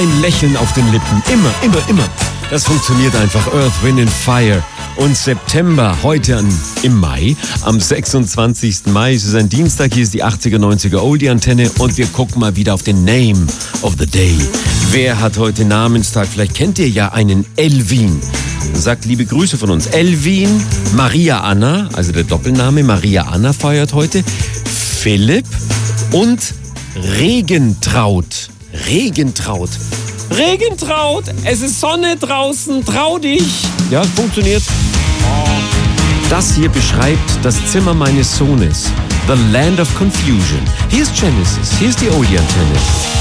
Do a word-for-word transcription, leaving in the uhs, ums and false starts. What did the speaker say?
Ein Lächeln auf den Lippen. Immer, immer, immer. Das funktioniert einfach. Earth, Wind and Fire. Und September, heute an, im Mai, am sechsundzwanzigsten Mai, es ist ein Dienstag, hier ist die achtziger, neunziger Oldie-Antenne und wir gucken mal wieder auf den Name of the Day. Wer hat heute Namenstag? Vielleicht kennt ihr ja einen Elvin. Sagt liebe Grüße von uns. Elvin, Maria Anna, also der Doppelname, Maria Anna feiert heute, Philipp und Regentraut. Regentraut. Regentraut, es ist Sonne draußen, trau dich. Ja, funktioniert. Das hier beschreibt das Zimmer meines Sohnes. The Land of Confusion. Hier ist Genesis, hier ist die Oldie-Antenne.